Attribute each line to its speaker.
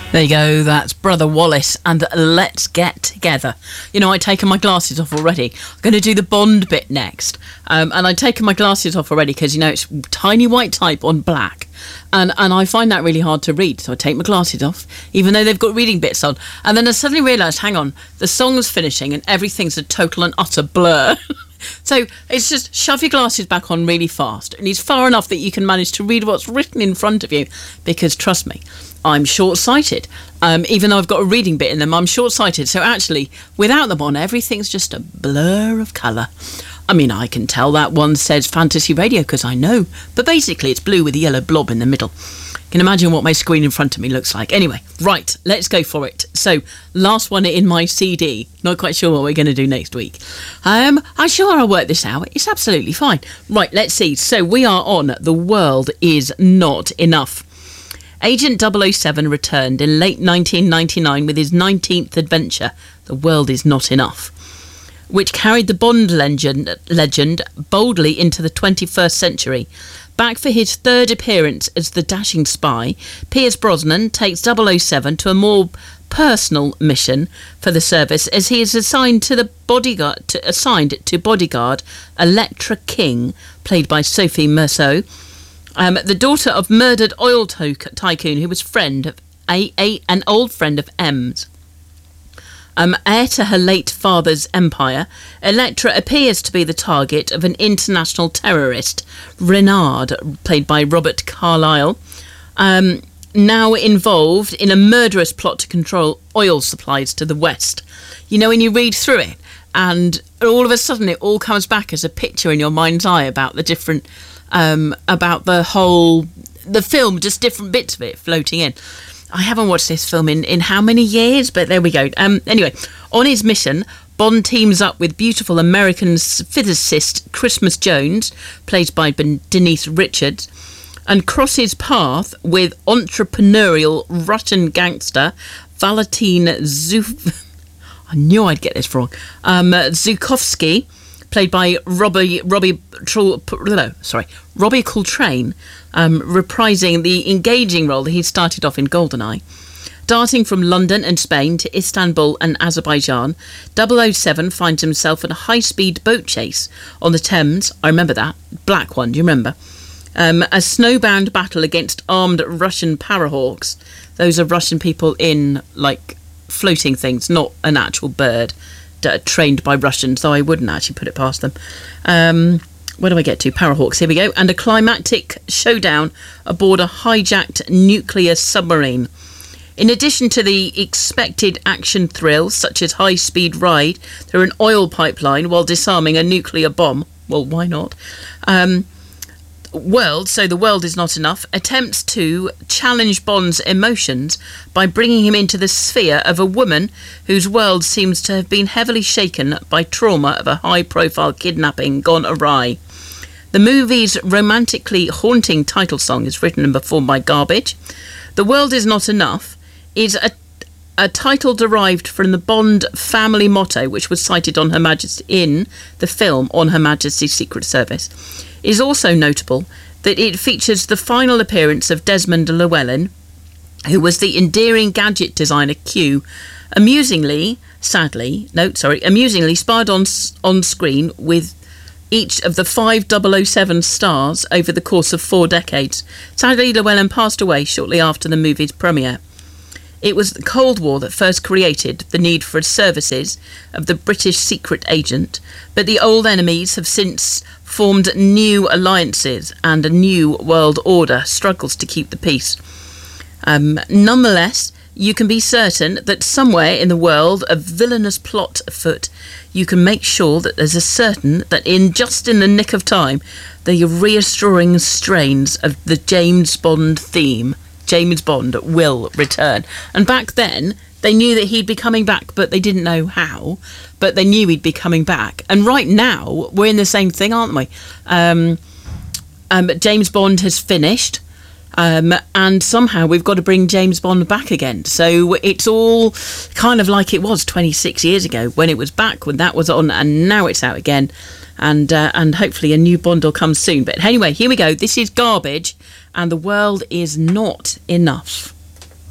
Speaker 1: There you go, that's Brother Wallace and Let's Get Together. You know, I'd taken my glasses off already. I'm going to do the Bond bit next. And I'd taken my glasses off already because, you know, it's tiny white type on black. And I find that really hard to read. So I take my glasses off, even though they've got reading bits on. And then I suddenly realised, hang on, the song's finishing and everything's a total and utter blur. So it's just shove your glasses back on really fast. And it's far enough that you can manage to read what's written in front of you. Because trust me, I'm short-sighted. Even though I've got a reading bit in them, I'm short-sighted. So actually, without them on, everything's just a blur of colour. I mean, I can tell that one says Fantasy Radio because I know. But basically, it's blue with a yellow blob in the middle. You can imagine what my screen in front of me looks like. Anyway, right, let's go for it. So, last one in my CD. Not quite sure what we're going to do next week. I'm sure I'll work this out. It's absolutely fine. Right, let's see. So, we are on The World Is Not Enough. Agent 007 returned in late 1999 with his 19th adventure, The World Is Not Enough, which carried the Bond legend boldly into the 21st century. Back for his third appearance as the dashing spy, Pierce Brosnan takes 007 to a more personal mission for the service as he is assigned to bodyguard Elektra King, played by Sophie Merceau, the daughter of murdered oil tycoon who was an old friend of M's. Heir to her late father's empire, Elektra appears to be the target of an international terrorist, Renard, played by Robert Carlyle, now involved in a murderous plot to control oil supplies to the West. You know, when you read through it, and all of a sudden it all comes back as a picture in your mind's eye about the different, about the film, just different bits of it floating in. I haven't watched this film in how many years, but there we go. Anyway, on his mission, Bond teams up with beautiful American physicist Christmas Jones, played by Denise Richards, and crosses path with entrepreneurial Russian gangster Valentin I knew I'd get this wrong. Zukovsky, played by Robbie Coltrane, reprising the engaging role that he started off in GoldenEye. Darting from London and Spain to Istanbul and Azerbaijan, 007 finds himself in a high-speed boat chase on the Thames. I remember that. Black one, do you remember? A snowbound battle against armed Russian parahawks. Those are Russian people in, like, floating things, not an actual bird. Trained by Russians, though I wouldn't actually put it past them. Where do I get to? Parahawks, here we go. And a climactic showdown aboard a hijacked nuclear submarine. In addition to the expected action thrills, such as high-speed ride through an oil pipeline while disarming a nuclear bomb, well, why not? The World Is Not Enough attempts to challenge Bond's emotions by bringing him into the sphere of a woman whose world seems to have been heavily shaken by trauma of a high-profile kidnapping gone awry. The movie's romantically haunting title song is written and performed by Garbage. The World Is Not Enough is a title derived from the Bond family motto, which was cited on Her Majesty in the film on Her Majesty's Secret Service. It is also notable that it features the final appearance of Desmond Llewellyn, who was the endearing gadget designer Q, amusingly sparred on screen with each of the 5 007 stars over the course of 4 decades. Sadly, Llewellyn passed away shortly after the movie's premiere. It was the Cold War that first created the need for services of the British secret agent, but the old enemies have since formed new alliances and a new world order struggles to keep the peace. Nonetheless, you can be certain that somewhere in the world a villainous plot afoot, you can make sure that there's a certain that in the nick of time, the reassuring strains of the James Bond theme, James Bond will return. And back then, they knew that he'd be coming back, but they didn't know how. But they knew he'd be coming back. And right now, we're in the same thing, aren't we? James Bond has finished. And somehow we've got to bring James Bond back again. So it's all kind of like it was 26 years ago when it was back, when that was on, and now it's out again. And hopefully a new Bond will come soon. But anyway, here we go. This is Garbage, and The World Is Not Enough.